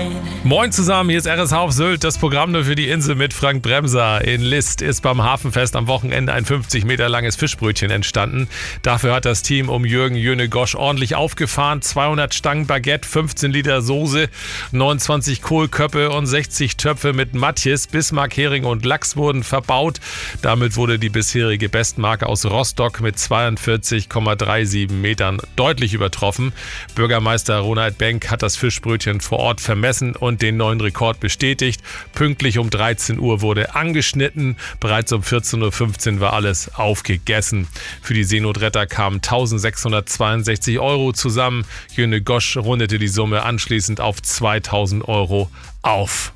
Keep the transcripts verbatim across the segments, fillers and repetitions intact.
Moin zusammen, hier ist R S H auf Sylt, das Programm nur für die Insel mit Frank Bremser. In List ist beim Hafenfest am Wochenende ein fünfzig Meter langes Fischbrötchen entstanden. Dafür hat das Team um Jürgen Jöne-Gosch ordentlich aufgefahren. zweihundert Stangen Baguette, fünfzehn Liter Soße, neunundzwanzig Kohlköpfe und sechzig Töpfe mit Matjes, Bismarck, Hering und Lachs wurden verbaut. Damit wurde die bisherige Bestmarke aus Rostock mit zweiundvierzig Komma siebenunddreißig Metern deutlich übertroffen. Bürgermeister Ronald Benck hat das Fischbrötchen vor Ort vermessen und den neuen Rekord bestätigt. Pünktlich um dreizehn Uhr wurde angeschnitten. Bereits um vierzehn Uhr fünfzehn war alles aufgegessen. Für die Seenotretter kamen eintausendsechshundertzweiundsechzig Euro zusammen. Jöne-Gosch rundete die Summe anschließend auf zweitausend Euro auf.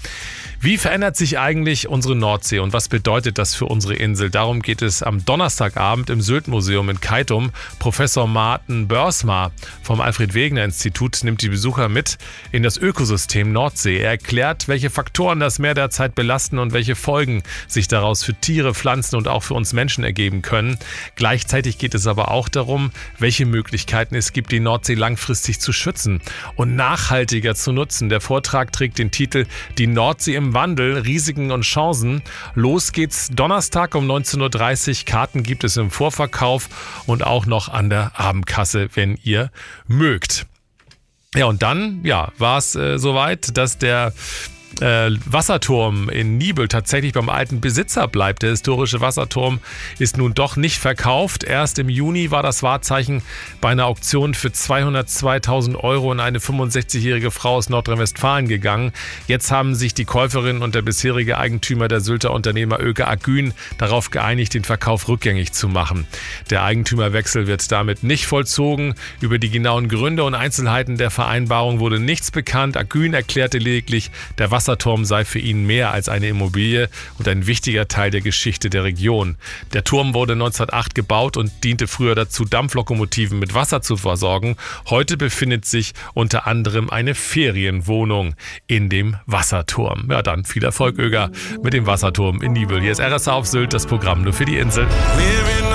Wie verändert sich eigentlich unsere Nordsee und was bedeutet das für unsere Insel? Darum geht es am Donnerstagabend im Sylt-Museum in Keitum. Professor Martin Börsma vom Alfred-Wegener-Institut nimmt die Besucher mit in das Ökosystem Nordsee. Er erklärt, welche Faktoren das Meer derzeit belasten und welche Folgen sich daraus für Tiere, Pflanzen und auch für uns Menschen ergeben können. Gleichzeitig geht es aber auch darum, welche Möglichkeiten es gibt, die Nordsee langfristig zu schützen und nachhaltiger zu nutzen. Der Vortrag trägt den Titel „Die Nordsee im Wandel, Risiken und Chancen". Los geht's Donnerstag um neunzehn Uhr dreißig. Karten gibt es im Vorverkauf und auch noch an der Abendkasse, wenn ihr mögt. Ja, und dann ja, war es äh, soweit, dass der Äh, Wasserturm in Niebüll tatsächlich beim alten Besitzer bleibt. Der historische Wasserturm ist nun doch nicht verkauft. Erst im Juni war das Wahrzeichen bei einer Auktion für zweihundertzweitausend Euro in eine fünfundsechzigjährige Frau aus Nordrhein-Westfalen gegangen. Jetzt haben sich die Käuferin und der bisherige Eigentümer, der Sylter Unternehmer Öke Agün, darauf geeinigt, den Verkauf rückgängig zu machen. Der Eigentümerwechsel wird damit nicht vollzogen. Über die genauen Gründe und Einzelheiten der Vereinbarung wurde nichts bekannt. Agün erklärte lediglich, der Wasserturm sei für ihn mehr als eine Immobilie und ein wichtiger Teil der Geschichte der Region. Der Turm wurde neunzehnhundertacht gebaut und diente früher dazu, Dampflokomotiven mit Wasser zu versorgen. Heute befindet sich unter anderem eine Ferienwohnung in dem Wasserturm. Ja, dann viel Erfolg, Öger, mit dem Wasserturm in Niebüll. Hier ist R S H auf Sylt, das Programm nur für die Insel.